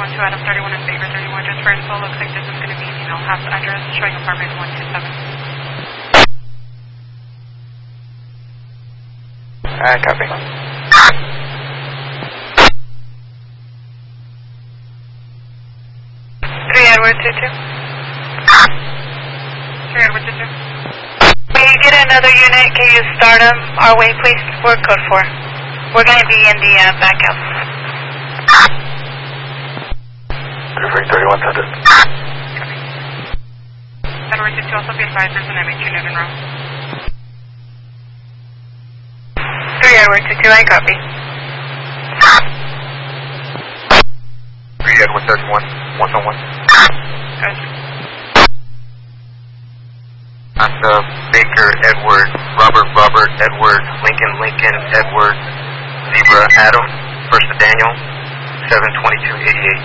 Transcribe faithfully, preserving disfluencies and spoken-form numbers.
thirty-one to Adam thirty-one in favor thirty-one. Just for info, looks like this is going to be, you know, half the address showing apartment one two seven. Alright, copy. three Edward two two. three Edward two two. When you get another unit, can you start them our way, please? We're code four. We're going to be in the uh, back house. three thirty-one Thunder. Edward two two, also be advised there's an M H unit in row. three Edward two two, I copy. three Edward thirty-one, one on one. That's uh, Baker, Edward, Robert, Robert, Edward, Lincoln, Lincoln, Edward, Zebra, Adam, first to Daniel, seven twenty-two eighty-eight.